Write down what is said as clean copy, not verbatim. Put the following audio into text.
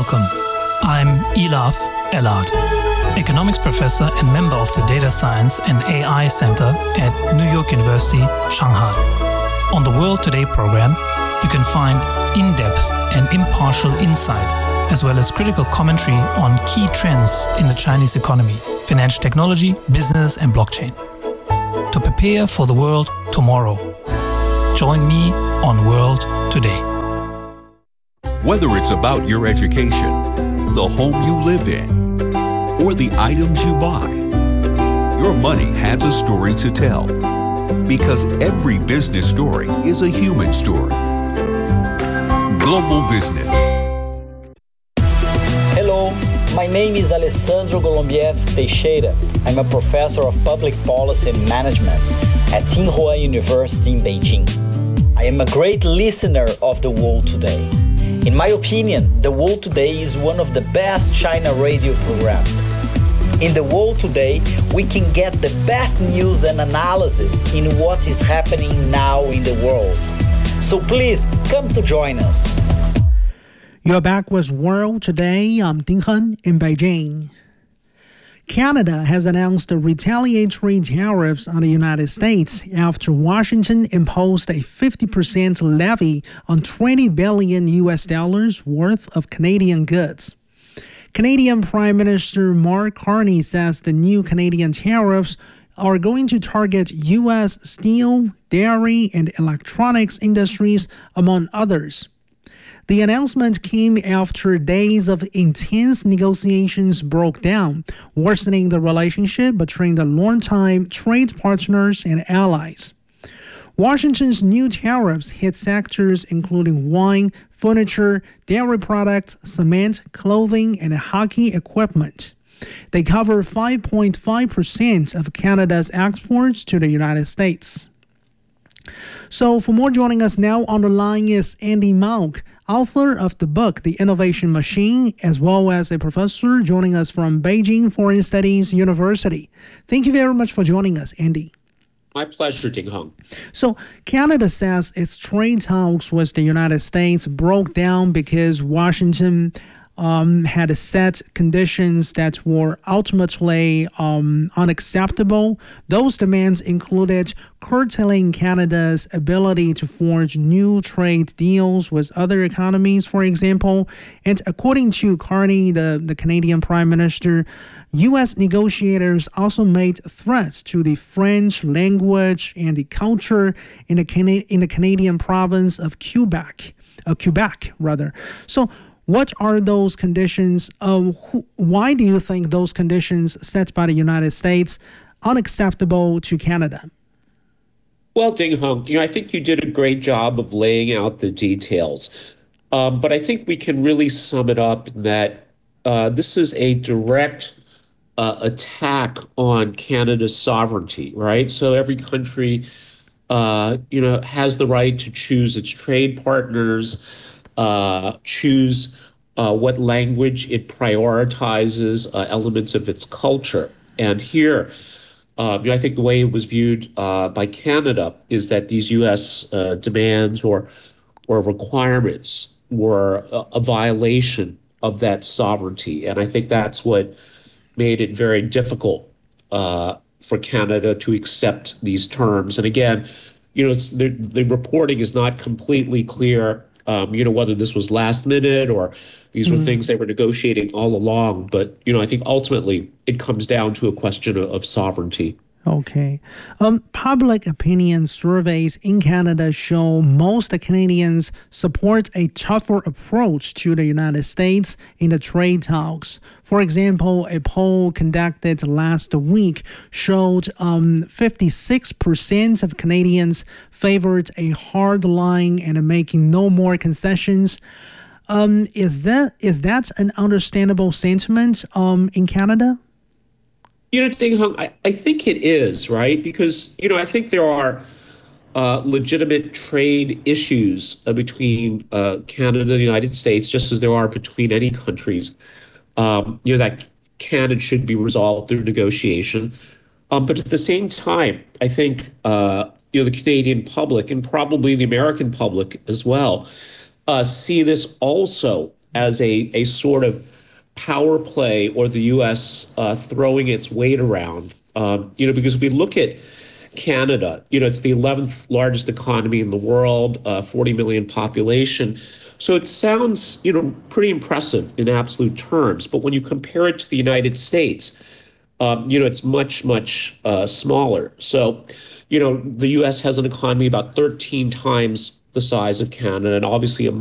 Welcome. I'm Elaf Elad, economics professor and member of the Data Science and AI Center at New York University, Shanghai. On the World Today program, you can find in-depth and impartial insight, as well as critical commentary on key trends in the Chinese economy, financial technology, business, and blockchain. To prepare for the world tomorrow, join me on World Today. Whether it's about your education, the home you live in, or the items you buy, your money has a story to tell. Because every business story is a human story. Global Business. Hello, my name is Alessandro Golombieski Teixeira. I'm a professor of public policy and management at Tsinghua University in Beijing. I am a great listener of The World Today. In my opinion, The World Today is one of the best China radio programs. In The World Today, we can get the best news and analysis in what is happening now in the world. So please, come to join us. You're back with World Today. I'm Ding Heng in Beijing. Canada has announced retaliatory tariffs on the United States after Washington imposed a 50% levy on $20 billion worth of Canadian goods. Canadian Prime Minister Mark Carney says the new Canadian tariffs are going to target U.S. steel, dairy, and electronics industries, among others. The announcement came after days of intense negotiations broke down, worsening the relationship between the longtime trade partners and allies. Washington's new tariffs hit sectors including wine, furniture, dairy products, cement, clothing, and hockey equipment. They cover 5.5% of Canada's exports to the United States. So for more, joining us now on the line is Andy Mauck, author of the book, The Innovation Machine, as well as a professor joining us from Beijing Foreign Studies University. Thank you very much for joining us, Andy. My pleasure, Ding Heng. So Canada says its trade talks with the United States broke down because Washington had set conditions that were ultimately unacceptable. Those demands included curtailing Canada's ability to forge new trade deals with other economies, for example. And according to Carney, the Canadian Prime Minister, U.S. negotiators also made threats to the French language and the culture in the Canadian province of Quebec. So what are those conditions? Why do you think those conditions set by the United States unacceptable to Canada? Well, Ding Heng, I think you did a great job of laying out the details. But I think we can really sum it up that this is a direct attack on Canada's sovereignty, right? So every country, has the right to choose its trade partners, choose what language it prioritizes, elements of its culture. And here, I think the way it was viewed by Canada is that these U.S. demands or requirements were a violation of that sovereignty. And I think that's what made it very difficult for Canada to accept these terms. And again, the reporting is not completely clear, whether this was last minute or these were things they were negotiating all along. But, I think ultimately it comes down to a question of sovereignty. Okay. Public opinion surveys in Canada show most Canadians support a tougher approach to the United States in the trade talks. For example, a poll conducted last week showed 56% of Canadians favored a hard line and making no more concessions. Is that an understandable sentiment in Canada? Ding Heng, I think it is, right? Because, I think there are legitimate trade issues between Canada and the United States, just as there are between any countries, that can and should be resolved through negotiation. But at the same time, I think, the Canadian public and probably the American public as well, see this also as a sort of power play or the U.S. Throwing its weight around. Because if we look at Canada, it's the 11th largest economy in the world, 40 million population. So it sounds, pretty impressive in absolute terms. But when you compare it to the United States, it's much, much smaller. So, the U.S. has an economy about 13 times the size of Canada, and obviously a